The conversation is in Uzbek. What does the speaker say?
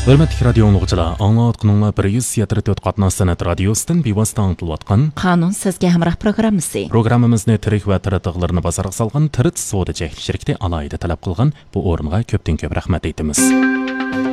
Hörmətli radio dinləyicilər, anlayatqınlar 107.4 qatnaz sənət radiosidan bevosita anlatılıyatqan Qanun sizga hamroh programmasi. Programmamizni tirik va tiritlig'larni bozorga solgan Tirit savdo cheklik shirkati alohida talab qilgan bu o'ringa ko'pdan ko'p rahmat aytamiz.